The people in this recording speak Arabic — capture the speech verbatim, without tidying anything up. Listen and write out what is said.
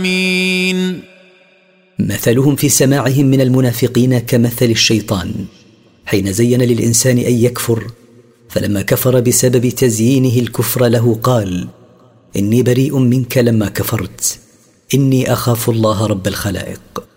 مين. مثلهم في سماعهم من المنافقين كمثل الشيطان حين زين للإنسان أن يكفر، فلما كفر بسبب تزيينه الكفر له قال: إني بريء منك لما كفرت، إني أخاف الله رب الخلائق.